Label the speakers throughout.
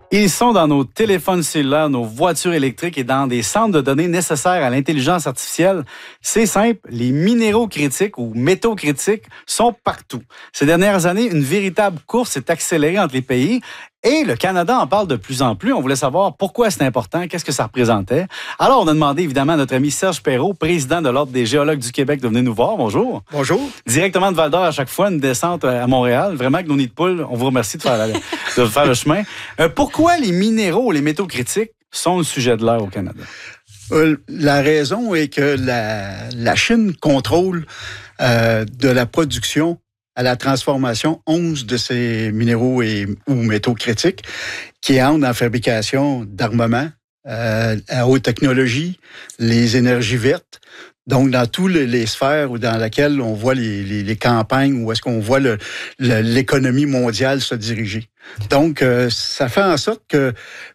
Speaker 1: Ils sont dans nos téléphones cellulaires, nos voitures électriques et dans des centres de données nécessaires à l'intelligence artificielle. C'est simple, les minéraux critiques ou métaux critiques sont partout. Ces dernières années, une véritable course s'est accélérée entre les pays et le Canada en parle de plus en plus. On voulait savoir pourquoi c'est important, qu'est-ce que ça représentait. Alors, on a demandé évidemment à notre ami Serge Perrault, président de l'Ordre des géologues du Québec, de venir nous voir. Bonjour.
Speaker 2: Bonjour.
Speaker 1: Directement de Val-d'Or à chaque fois, une descente à Montréal. Vraiment, avec nos nids de poules, on vous remercie de faire le chemin. Pourquoi les minéraux, les métaux critiques sont le sujet de l'heure au Canada?
Speaker 2: La raison est que la Chine contrôle de la production à la transformation 11 de ces minéraux ou métaux critiques qui entrent dans la fabrication d'armements, à haute technologie, les énergies vertes. Donc, dans toutes les sphères dans lesquelles on voit les campagnes, où est-ce qu'on voit l'économie mondiale se diriger. Donc, ça fait en sorte que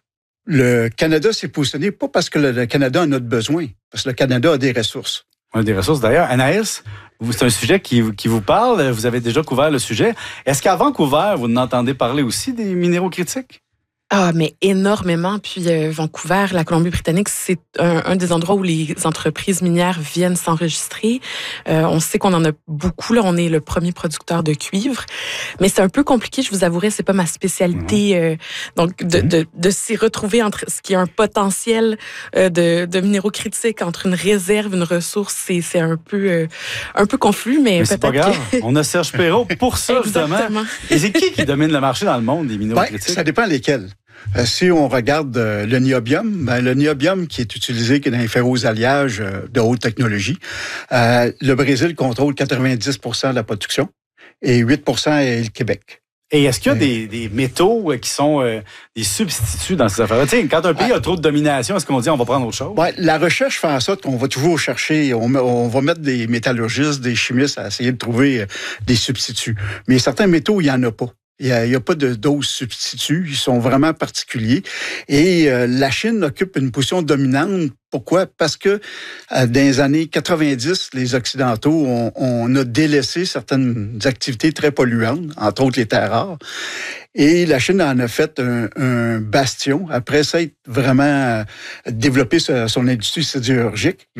Speaker 2: le Canada s'est positionné, pas parce que le Canada en a besoin, parce que le Canada a des ressources.
Speaker 1: On a des ressources. D'ailleurs, Anaïs, c'est un sujet qui vous parle. Vous avez déjà couvert le sujet. Est-ce qu'à Vancouver, vous n'entendez parler aussi des minéraux critiques?
Speaker 3: Ah, mais énormément. Puis Vancouver, la Colombie-Britannique, c'est un des endroits où les entreprises minières viennent s'enregistrer. On sait qu'on en a beaucoup. Là, on est le premier producteur de cuivre. Mais c'est un peu compliqué, je vous avouerai, c'est pas ma spécialité. Donc, de s'y retrouver entre ce qui est un potentiel de minéraux critiques, entre une réserve, une ressource, c'est un peu confus, mais
Speaker 1: c'est pas grave. On a Serge Perrault pour ça, justement. Et c'est qui domine le marché dans le monde des minéraux critiques?
Speaker 2: Ça dépend lesquels. Si on regarde le niobium, le niobium qui est utilisé dans les ferroalliages de haute technologie, le Brésil contrôle 90% de la production et 8% est le Québec.
Speaker 1: Et est-ce qu'il y a des métaux qui sont des substituts dans ces affaires-là? Tu sais, quand un pays a trop de domination, est-ce qu'on dit on va prendre autre chose?
Speaker 2: Ouais, la recherche fait en sorte qu'on va toujours chercher, on va mettre des métallurgistes, des chimistes à essayer de trouver des substituts. Mais certains métaux, il n'y en a pas. Il n'y a pas de dose substitut. Ils sont vraiment particuliers. Et la Chine occupe une position dominante. Pourquoi? Parce que dans les années 90, les Occidentaux, on a délaissé certaines activités très polluantes, entre autres les terres rares. Et la Chine en a fait un bastion. Après ça, vraiment développé son industrie sidérurgique.